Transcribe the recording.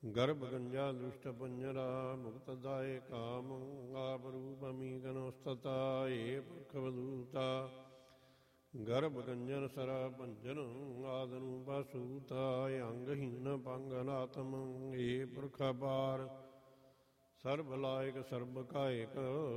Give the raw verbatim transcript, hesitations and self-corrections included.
ਗਰਭ ਗੰਜਾ ਦੁਸ਼ਟ ਪੰਜਰਾ ਮੁਕਤ ਦਾਏ ਕਾਮ ਆਪ ਰੂਪ ਅਮੀਗਨ ਉਸਤਤਾ ਏ ਪੁਰਖ ਵਦੂਤਾ ਗਰਭ ਗੰਜਨ ਸਰਾ ਭੰਜਨ ਆਦਨੂ ਬਾਸੂਤਾ ਅੰਗਹੀਨ ਪੰਗਨਾਤਮ ਏ ਪੁਰਖ ਅਪਾਰ ਸਰਬ ਲਾਇਕ ਸਰਬ ਕਾਇਕ